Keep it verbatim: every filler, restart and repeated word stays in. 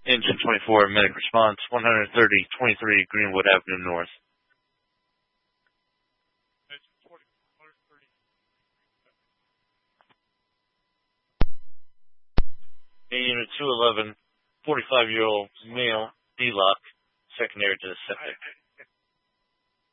Engine twenty-four, medic response, one thirty twenty-three Greenwood Avenue North. A Unit two eleven, forty-five-year-old male, D-lock, secondary to the septic.